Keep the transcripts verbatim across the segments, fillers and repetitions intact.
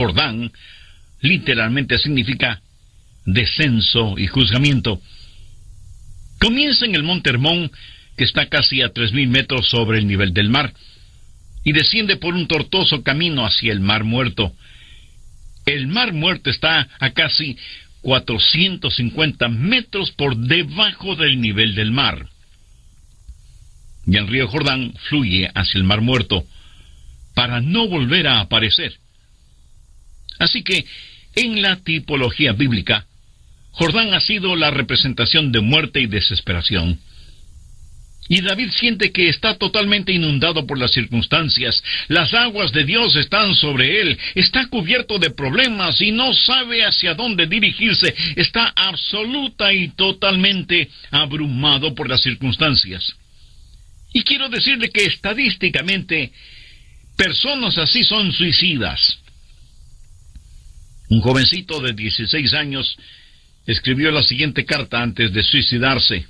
Jordán literalmente significa descenso y juzgamiento. Comienza en el monte Hermón, que está casi a tres mil metros sobre el nivel del mar, y desciende por un tortuoso camino hacia el Mar Muerto. El Mar Muerto está a casi cuatrocientos cincuenta metros por debajo del nivel del mar. Y el río Jordán fluye hacia el Mar Muerto para no volver a aparecer. Así que, en la tipología bíblica, Jordán ha sido la representación de muerte y desesperación. Y David siente que está totalmente inundado por las circunstancias. Las aguas de Dios están sobre él. Está cubierto de problemas y no sabe hacia dónde dirigirse. Está absoluta y totalmente abrumado por las circunstancias. Y quiero decirle que estadísticamente, personas así son suicidas. Un jovencito de dieciséis años escribió la siguiente carta antes de suicidarse.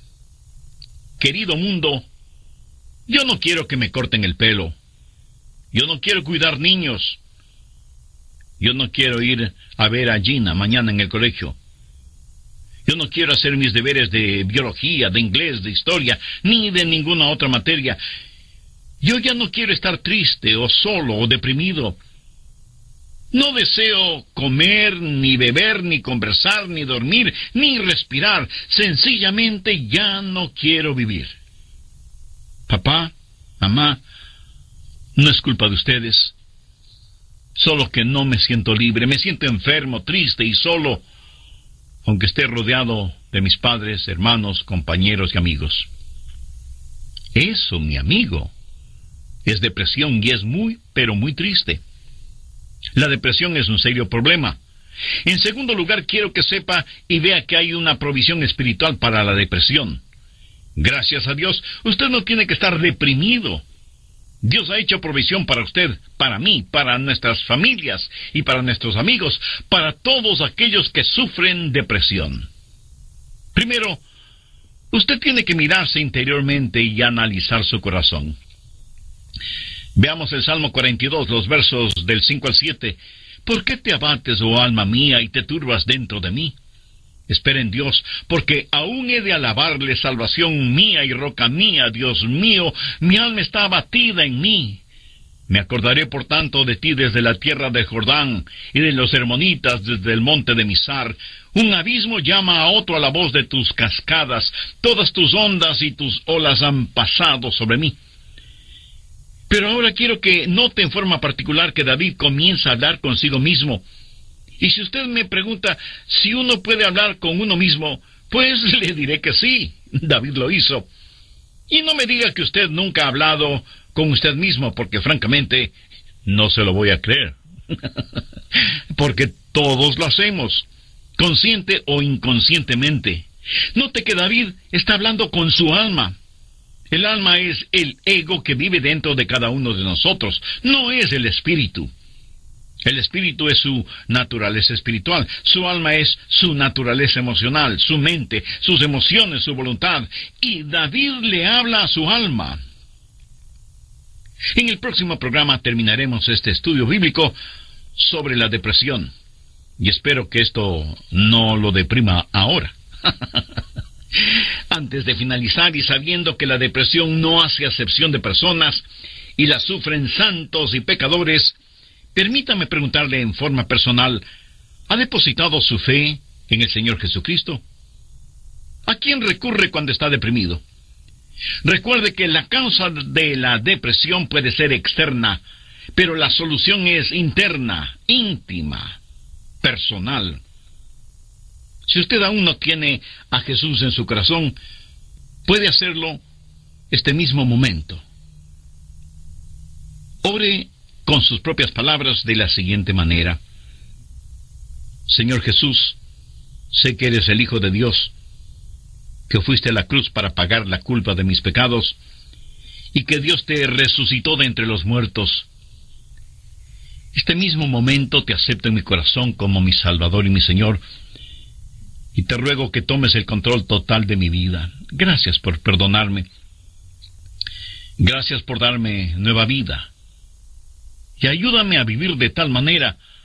Querido mundo, yo no quiero que me corten el pelo. Yo no quiero cuidar niños. Yo no quiero ir a ver a Gina mañana en el colegio. Yo no quiero hacer mis deberes de biología, de inglés, de historia, ni de ninguna otra materia. Yo ya no quiero estar triste o solo o deprimido. No deseo comer, ni beber, ni conversar, ni dormir, ni respirar. Sencillamente ya no quiero vivir. Papá, mamá, no es culpa de ustedes. Solo que no me siento libre, me siento enfermo, triste y solo, aunque esté rodeado de mis padres, hermanos, compañeros y amigos. Eso, mi amigo, es depresión y es muy, pero muy triste. La depresión es un serio problema. En segundo lugar, quiero que sepa y vea que hay una provisión espiritual para la depresión. Gracias a Dios, usted no tiene que estar deprimido. Dios ha hecho provisión para usted, para mí, para nuestras familias y para nuestros amigos, para todos aquellos que sufren depresión. Primero, usted tiene que mirarse interiormente y analizar su corazón. Veamos el Salmo cuarenta y dos, los versos del cinco al siete. ¿Por qué te abates, oh alma mía, y te turbas dentro de mí? Espera en Dios, porque aún he de alabarle, salvación mía y roca mía, Dios mío, mi alma está abatida en mí. Me acordaré, por tanto, de ti desde la tierra de Jordán, y de los hermonitas desde el monte de Mizar. Un abismo llama a otro a la voz de tus cascadas, todas tus ondas y tus olas han pasado sobre mí. Pero ahora quiero que note en forma particular que David comienza a hablar consigo mismo. Y si usted me pregunta si uno puede hablar con uno mismo, pues le diré que sí, David lo hizo. Y no me diga que usted nunca ha hablado con usted mismo, porque francamente no se lo voy a creer. Porque todos lo hacemos, consciente o inconscientemente. Note que David está hablando con su alma. El alma es el ego que vive dentro de cada uno de nosotros, no es el espíritu. El espíritu es su naturaleza espiritual, su alma es su naturaleza emocional, su mente, sus emociones, su voluntad. Y David le habla a su alma. En el próximo programa terminaremos este estudio bíblico sobre la depresión. Y espero que esto no lo deprima ahora. Antes de finalizar, y sabiendo que la depresión no hace acepción de personas y la sufren santos y pecadores, permítame preguntarle en forma personal, ¿ha depositado su fe en el Señor Jesucristo? ¿A quién recurre cuando está deprimido? Recuerde que la causa de la depresión puede ser externa, pero la solución es interna, íntima, personal. Si usted aún no tiene a Jesús en su corazón, puede hacerlo este mismo momento. Ore con sus propias palabras de la siguiente manera: Señor Jesús, sé que eres el Hijo de Dios, que fuiste a la cruz para pagar la culpa de mis pecados, y que Dios te resucitó de entre los muertos. Este mismo momento te acepto en mi corazón como mi Salvador y mi Señor, y te ruego que tomes el control total de mi vida. Gracias por perdonarme. Gracias por darme nueva vida. Y ayúdame a vivir de tal manera